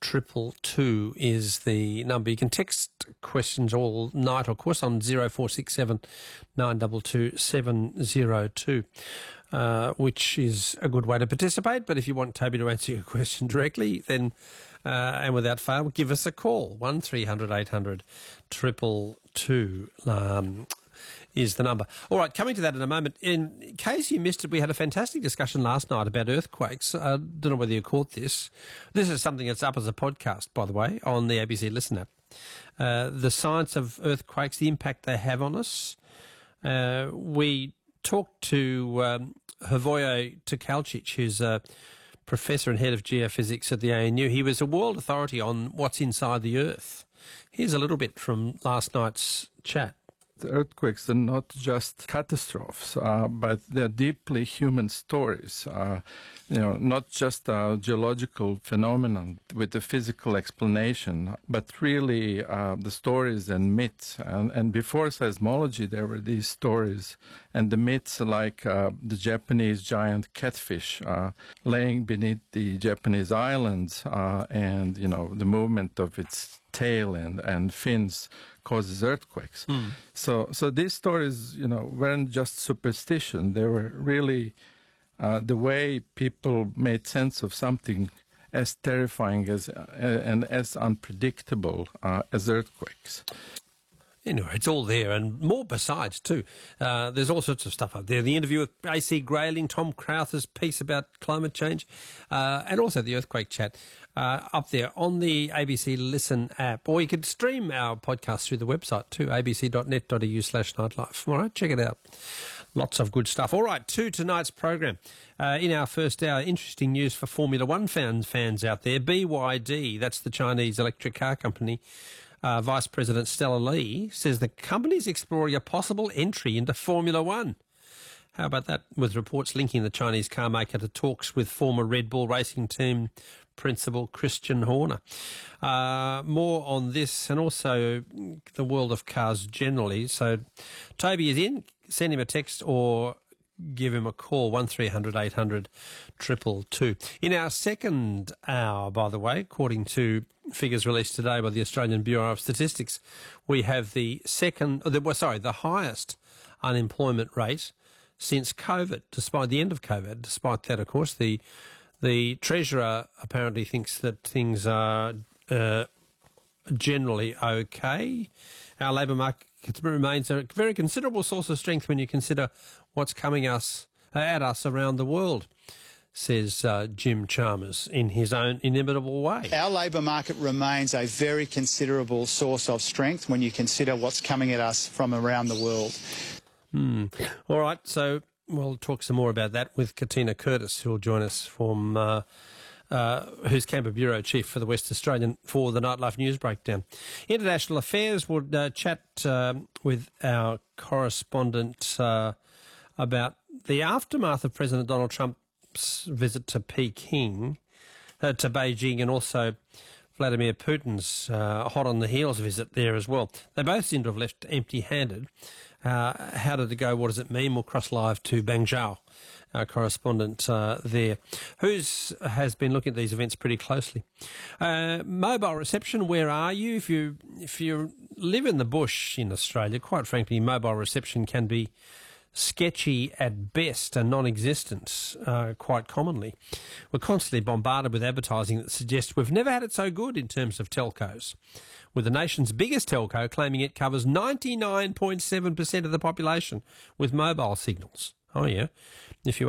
222 is the number. You can text questions all night, of course, on 0467 922 702, which is a good way to participate. But if you want Toby to answer your question directly, then and without fail, give us a call. 1300 800 222 is the number. All right, coming to that in a moment. In case you missed it, we had a fantastic discussion last night about earthquakes. I don't know whether you caught this. This is something that's up as a podcast, by the way, on the ABC Listen app. The science of earthquakes, the impact they have on us. We talked to Hrvoje Tkalčić, who's a professor and head of geophysics at the ANU. He was a world authority on what's inside the earth. Here's a little bit from last night's chat. The earthquakes are not just catastrophes, but they're deeply human stories. Not just a geological phenomenon with a physical explanation, but really the stories and myths. And before seismology, there were these stories and the myths like the Japanese giant catfish laying beneath the Japanese islands, and the movement of its tail and fins causes earthquakes. So these stories, weren't just superstition. They were really the way people made sense of something as terrifying as and as unpredictable as earthquakes. Anyway, it's all there and more besides too. There's all sorts of stuff up there. The interview with AC Grayling, Tom Crowther's piece about climate change, and also the earthquake chat up there on the ABC Listen app. Or you could stream our podcast through the website too, abc.net.au/nightlife. All right, check it out. Lots of good stuff. All right, to tonight's program. In our first hour, interesting news for Formula One fans out there. BYD, that's the Chinese electric car company, Vice President Stella Lee says the company's exploring a possible entry into Formula One. How about that, with reports linking the Chinese car maker to talks with former Red Bull racing team principal Christian Horner. More on this and also the world of cars generally. So Toby is in. Send him a text or give him a call, 1300 800 222. In our second hour, by the way, according to figures released today by the Australian Bureau of Statistics, we have the highest unemployment rate since COVID, despite the end of COVID. Despite that, of course, the Treasurer apparently thinks that things are generally okay. Our labour market remains a very considerable source of strength when you consider what's coming at us around the world, says Jim Chalmers in his own inimitable way. Our labour market remains a very considerable source of strength when you consider what's coming at us from around the world. All right, so we'll talk some more about that with Katina Curtis, who will join us from who's Canberra Bureau Chief for the West Australian for the Nightlife News Breakdown. International Affairs, we'll chat with our correspondent about the aftermath of President Donald Trump's visit to Beijing, and also Vladimir Putin's hot on the heels visit there as well. They both seem to have left empty-handed. How did it go? What does it mean? We'll cross live to Bang Zhao, our correspondent there, who has been looking at these events pretty closely. Mobile reception, where are you? If you live in the bush in Australia, quite frankly, mobile reception can be sketchy at best and non-existent quite commonly. We're constantly bombarded with advertising that suggests we've never had it so good in terms of telcos, with the nation's biggest telco claiming it covers 99.7% of the population with mobile signals. Oh yeah, if you